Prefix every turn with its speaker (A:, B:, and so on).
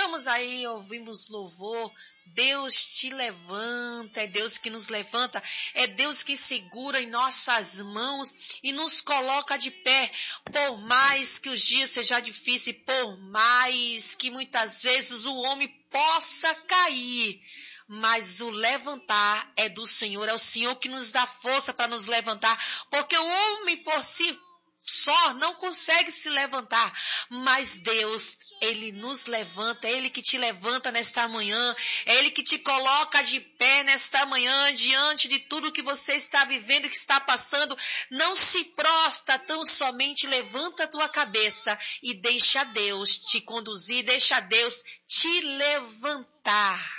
A: cantamos aí, ouvimos louvor. Deus te levanta, é Deus que nos levanta, é Deus que segura em nossas mãos e nos coloca de pé, por mais que os dias sejam difíceis, por mais que muitas vezes o homem possa cair, mas o levantar é do Senhor, é o Senhor que nos dá força para nos levantar, porque o homem por si só não consegue se levantar, mas Deus, Ele nos levanta, é Ele que te levanta nesta manhã, é Ele que te coloca de pé nesta manhã, diante de tudo que você está vivendo e que está passando. Não se prostra, tão somente levanta a tua cabeça e deixa Deus te conduzir, deixa Deus te levantar.